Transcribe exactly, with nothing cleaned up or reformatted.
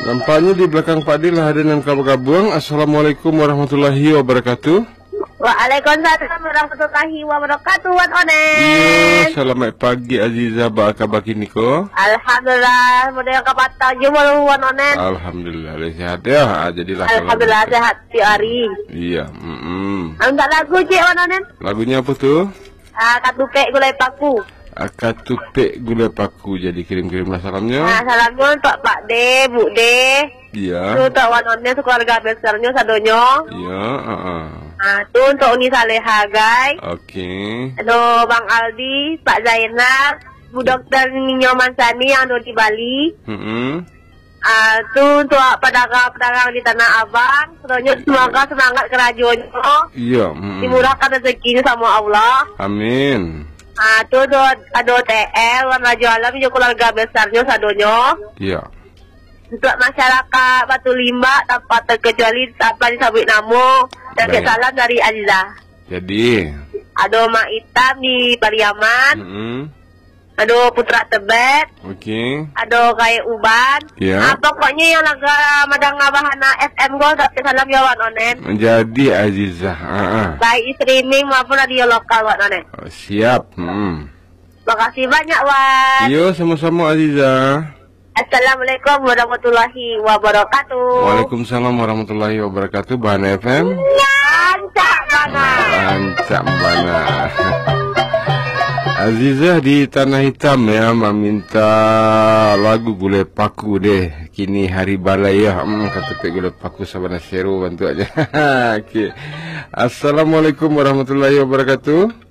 Nampaknya di belakang Pak Dil ada yang kabur-kabung. Assalamualaikum warahmatullahi wabarakatuh. Waalaikumsalam warahmatullahi wabarakatuh. Wan Onen. Iya, selamat pagi Aziza, ba kabar kini ko? Alhamdulillah, model kapata jumlah Wan Onen. Alhamdulillah, sehat ya. Ah, jadilah. Alhamdulillah sehat ti hari. Iya, mm -mm. Angkat lagu cik Wan Onen. Lagunya apa tuh? Ah, katupe gulai paku. Akatupe gulai paku. Jadi kirim-kirimlah salamnya. Nah, salamnya untuk Pak De, Bu De. Iya. Itu untuk Wan Onen keluarga besarnya sadonyo. Iya, uh -uh. Nah, itu untuk Uni Saleha, guys. Oke. Okay. Aduh, Bang Aldi, Pak Zainal, Bu Dokter Ninyo Mansani yang ada di Bali. Mm -hmm. Uh, itu untuk pedagang-pedagang di Tanah Abang. Semuanya semoga semangat kerajuannya. Iya. Mm -hmm. Dimurahkan rezekinya sama Allah. Amin. Ah, itu ada T L, warna jualan juga keluarga besarnya sadonyo. Iya. Untuk masyarakat Batu Limba tanpa terkecuali tanpa disabut namo. Dan salam dari Aziza. Jadi ada Mak Itam di Pariaman. Mm -hmm. Ada Putra Tebet. Oke. Okay. Ada kayak Uban. Iya. Ah, pokoknya yang laga madang ngabahana F M Go tapi salam ya Wan Onen. Menjadi Aziza. Uh -uh. Baik streaming maupun radio lokal Wan Onen. Oh, siap. Hmm. Makasih banyak Wan. Yo, sama-sama Aziza. Assalamualaikum warahmatullahi wabarakatuh. Waalaikumsalam warahmatullahi wabarakatuh. Bahana F M. Lancak banget. Lancak banget. Aziza di Tanah Hitam ya meminta lagu gulai paku deh. Kini hari balai ya. Hmm, kata gulai paku sabana seru bantu aja. Oke. Okay. Assalamualaikum warahmatullahi wabarakatuh.